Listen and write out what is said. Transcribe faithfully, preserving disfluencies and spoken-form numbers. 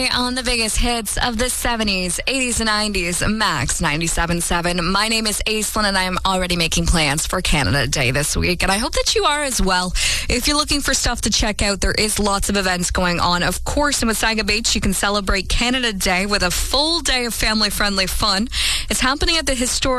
On the biggest hits of the seventies, eighties, and nineties, Max ninety-seven point seven. My name is Aislinn, and I am already making plans for Canada Day this week, and I hope that you are as well. If you're looking for stuff to check out, there is lots of events going on. Of course, in Wasaga Beach, you can celebrate Canada Day with a full day of family-friendly fun. It's happening at the historic